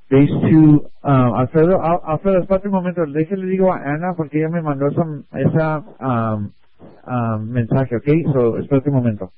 These two, Alfredo, espérate un momento, déjale digo a Ana porque ella me mandó esa mensaje, ¿ok? So, espérate un momento.